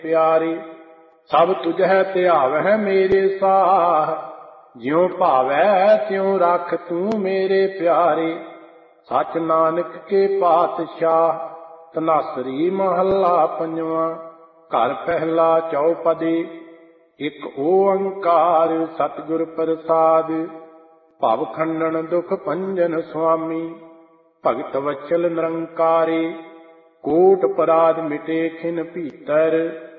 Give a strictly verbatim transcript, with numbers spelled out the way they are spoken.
ਪਿਆਰੇ। ਸਭ ਤੁਝੈ ਧਿਆਵਹਿ ਮੇਰੇ ਸਾਹ, ਜਿਉ ਭਾਵੈ ਤਿਉ ਰਖ ਤੂੰ ਮੇਰੇ ਪਿਆਰੇ। ਸਚ ਨਾਨਕ ਕੇ ਪਾਤਸ਼ਾਹ, ਧਨਾਸਰੀ ਮਹੱਲਾ ਪੰਜਵਾਂ। ਘਰ ਪਹਿਲਾ ਚੌਪਦੀ। ਇਕ ਓੰਕਾਰ ਸਤਿਗੁਰ ਪ੍ਰਸਾਦਿ, ਭਵ ਖੰਡਨ ਦੁਖ ਭੰਜਨ ਸੁਆਮੀ। ਭਗਤ ਵਚਲ ਨਿਰੰਕਾਰੇ, ਕੋਟ ਪਰਾਧ ਮਿਟੇ ਖਿਨ ਭੀਤਰ।